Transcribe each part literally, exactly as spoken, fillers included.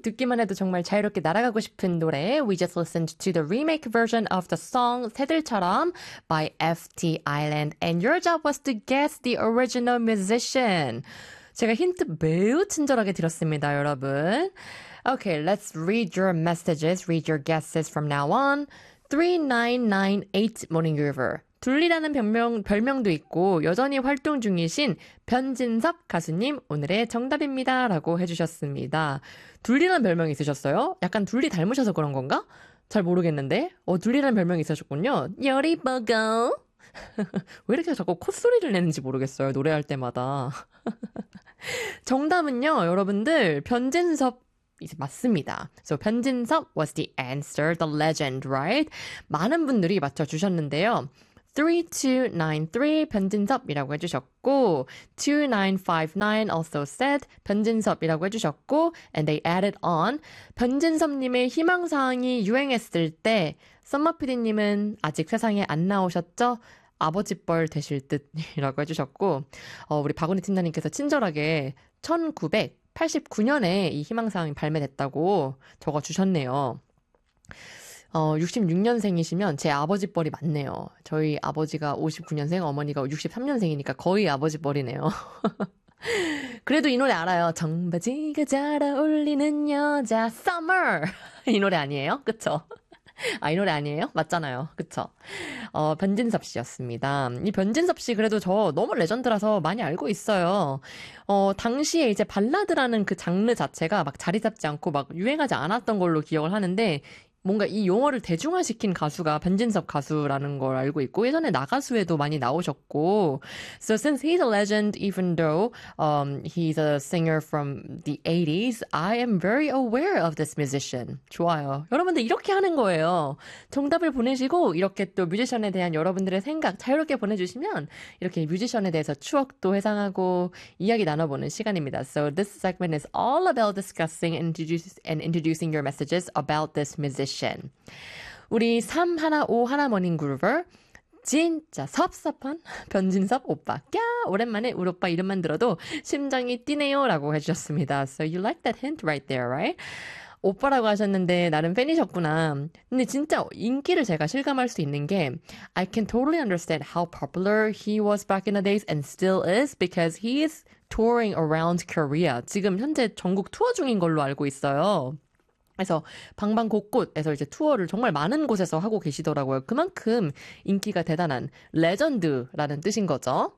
듣기만 해도 정말 자유롭게 날아가고 싶은 노래. We just listened to the remake version of the song 새들처럼 by F T Island. And your job was to guess the original musician. 제가 힌트 매우 친절하게 드렸습니다, 여러분. Okay, let's read your messages, read your guesses from now on. three nine nine eight Morning River. 둘리라는 별명, 별명도 있고 여전히 활동 중이신 변진섭 가수님 오늘의 정답입니다 라고 해주셨습니다. 둘리라는 별명이 있으셨어요? 약간 둘리 닮으셔서 그런 건가? 잘 모르겠는데 어 둘리라는 별명이 있으셨군요. 열이 버거 왜 이렇게 자꾸 콧소리를 내는지 모르겠어요. 노래할 때마다. 정답은요 여러분들 변진섭 이제 맞습니다. So 변진섭 was the answer, the legend, right? 많은 분들이 맞춰주셨는데요. three two nine three 변진섭이라고 해주셨고 two nine five nine also said 변진섭이라고 해주셨고 and they added on 변진섭님의 희망사항이 유행했을 때 썸머피디님은 아직 세상에 안 나오셨죠? 아버지뻘 되실 듯이라고 해주셨고 어, 우리 박은희 팀장님께서 친절하게 천구백팔십구 년에 이 희망사항이 발매됐다고 적어주셨네요. 어, 육십육 년생이시면 제 아버지 뻘이 맞네요. 저희 아버지가 오십구 년생, 어머니가 육십삼 년생이니까 거의 아버지 뻘이네요. 그래도 이 노래 알아요. 청바지가 잘 어울리는 여자, Summer! 이 노래 아니에요? 그쵸? 아, 이 노래 아니에요? 맞잖아요. 그쵸? 어, 변진섭 씨였습니다. 이 변진섭 씨 그래도 저 너무 레전드라서 많이 알고 있어요. 어, 당시에 이제 발라드라는 그 장르 자체가 막 자리 잡지 않고 막 유행하지 않았던 걸로 기억을 하는데 뭔가 이 용어를 대중화시킨 가수가 변진섭 가수라는 걸 알고 있고 예전에 나가수에도 많이 나오셨고 So since he's a legend even though um, he's a singer from the eighties I am very aware of this musician. 좋아요. 여러분들 이렇게 하는 거예요. 정답을 보내시고 이렇게 또 뮤지션에 대한 여러분들의 생각 자유롭게 보내주시면 이렇게 뮤지션에 대해서 추억도 회상하고 이야기 나눠보는 시간입니다. So this segment is all about discussing and, introduce, and introducing your messages about this musician. 우리 삼일오일 모닝 그루버 진짜 섭섭한 변진섭 오빠 꺄 오랜만에 우리 오빠 이름만 들어도 심장이 뛰네요 라고 해주셨습니다. So you like that hint right there, right? 오빠라고 하셨는데 나름 팬이셨구나. 근데 진짜 인기를 제가 실감할 수 있는 게 I can totally understand how popular he was back in the days and still is because he is touring around Korea. 지금 현재 전국 투어 중인 걸로 알고 있어요. 그래서 방방곳곳에서 이제 투어를 정말 많은 곳에서 하고 계시더라고요. 그만큼 인기가 대단한 레전드라는 뜻인 거죠.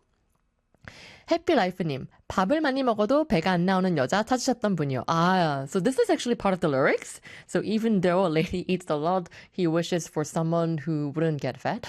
해피라이프님, 밥을 많이 먹어도 배가 안 나오는 여자 찾으셨던 분이요. 아, so this is actually part of the lyrics. So even though a lady eats a lot, he wishes for someone who wouldn't get fat.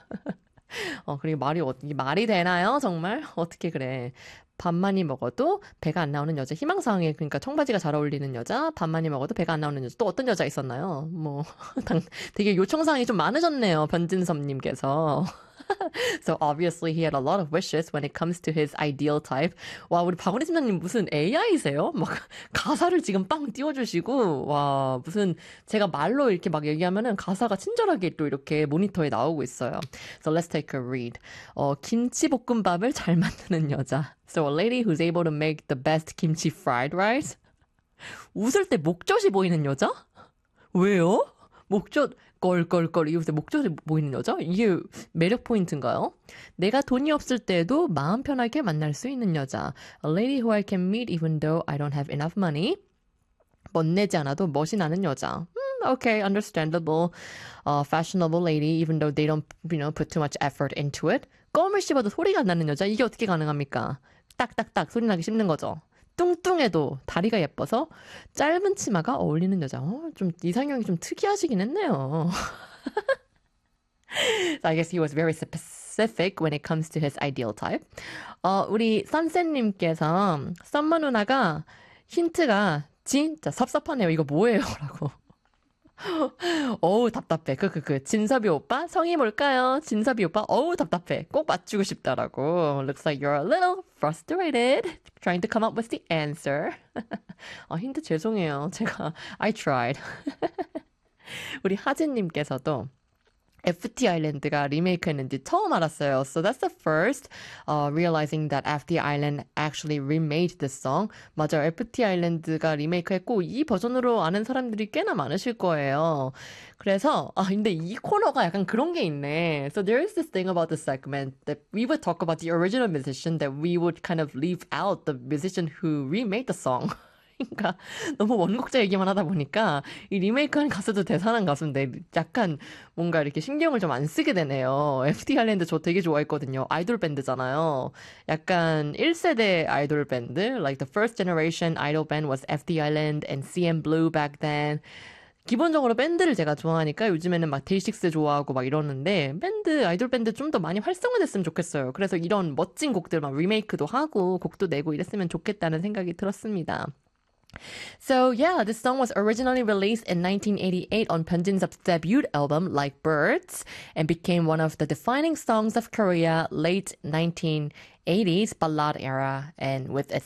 어, 그리고 말이, 이 말이 되나요? 정말? 어떻게 그래. 밥 많이 먹어도 배가 안 나오는 여자 희망사항에 그러니까 청바지가 잘 어울리는 여자 밥 많이 먹어도 배가 안 나오는 여자 또 어떤 여자 있었나요? 뭐 되게 요청사항이 좀 많으셨네요. 변진섭님께서. So obviously he had a lot of wishes when it comes to his ideal type. 와 우리 박은희 팀장님 무슨 에이아이세요? 막 가사를 지금 빵 띄워주시고 와 무슨 제가 말로 이렇게 막 얘기하면은 가사가 친절하게 또 이렇게 모니터에 나오고 있어요. So let's take a read. 어 김치볶음밥을 잘 만드는 여자. So a lady who's able to make the best kimchi fried rice. 웃을 때 목젖이 보이는 여자? 왜요? 목젖 껄껄껄 이웃에 목젖이 보이는 여자? 이게 매력 포인트인가요? 내가 돈이 없을 때에도 마음 편하게 만날 수 있는 여자. A lady who I can meet even though I don't have enough money. 멋내지 않아도 멋이 나는 여자. Hmm, okay, understandable. Uh, fashionable lady even though they don't, you know, put too much effort into it. 껌을 씹어도 소리가 안 나는 여자. 이게 어떻게 가능합니까? 딱딱딱 소리 나게 씹는 거죠. 뚱뚱해도 다리가 예뻐서 짧은 치마가 어울리는 여자. 어, 좀 이상형이 좀 특이하시긴 했네요. So I guess he was very specific when it comes to his ideal type. 어, 우리 선생님께서 썸머 누나가 힌트가 진짜 섭섭하네요. 이거 뭐예요? 라고. 어우 답답해. 그 그 그 진섭이 오빠 성이 뭘까요? 진섭이 오빠 어우 답답해. 꼭 맞추고 싶다라고. Looks like you're a little frustrated trying to come up with the answer. 아 힌트 죄송해요. 제가 I tried. 우리 하진님께서도 에프티 아일랜드가 리메이크했는지 처음 알았어요. So that's the first uh, realizing that 에프티 Island actually remade this song. 맞아요. 에프티 아일랜드가 리메이크했고 이 버전으로 아는 사람들이 꽤나 많으실 거예요. 그래서 아 근데 이 코너가 약간 그런 게 있네. So there is this thing about the segment that we would talk about the original musician that we would kind of leave out the musician who remade the song. 그러니까 너무 원곡자 얘기만 하다 보니까 이 리메이크한 가수도 대단한 가수인데 약간 뭔가 이렇게 신경을 좀 안 쓰게 되네요. 에프티 아일랜드 저 되게 좋아했거든요. 아이돌 밴드잖아요. 약간 일 세대 아이돌 밴드, like the first generation idol band was 에프티 Island and 씨엠 Blue back then. 기본적으로 밴드를 제가 좋아하니까 요즘에는 막 데이식스 좋아하고 막 이러는데 밴드, 아이돌 밴드 좀 더 많이 활성화됐으면 좋겠어요. 그래서 이런 멋진 곡들 막 리메이크도 하고 곡도 내고 이랬으면 좋겠다는 생각이 들었습니다. So yeah, this song was originally released in nineteen eighty-eight on Penjin's debut album Like Birds and became one of the defining songs of Korea late nineteen eighties ballad era and with its